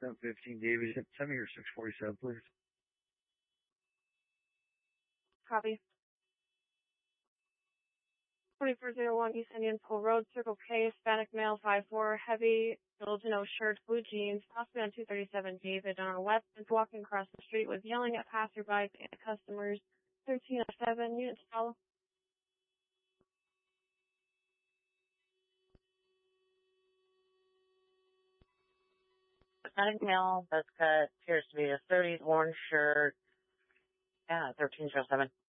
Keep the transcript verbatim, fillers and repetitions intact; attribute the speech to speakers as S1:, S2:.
S1: seven fifteen, David. Send me your six forty-seven, please.
S2: Copy. twenty-four oh one East Indian Pool Road, Circle K, Hispanic male, five four, heavy, middle to no shirt, blue jeans, possibly on two thirty-seven David, on a weapons, walking across the street, was yelling at passerbys and customers. thirteen oh seven, units follow.
S3: Hispanic male, buzz cut, appears to be a thirties, orange shirt. Yeah, thirteen oh seven.